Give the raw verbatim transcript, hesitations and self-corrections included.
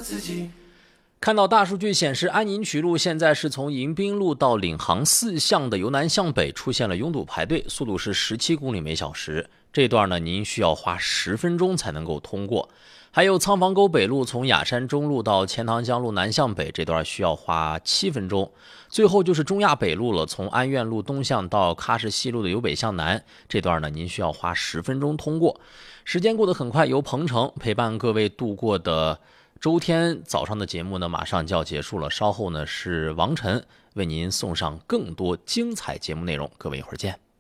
自己。 看到大数据显示，安宁曲路现在是从迎宾路到领航四巷的由南向北出现了拥堵排队，速度是十七公里每小时。这段呢，您需要花十分钟才能够通过。还有仓房沟北路从雅山中路到钱塘江路南向北，这段需要花七分钟。最后就是中亚北路了，从安苑路东向到喀什西路的由北向南，这段呢您需要花十分钟通过。时间过得很快，由鹏程陪伴各位度过的周天早上的节目呢，马上就要结束了。稍后呢是王晨为您送上更多精彩节目内容，各位一会儿见。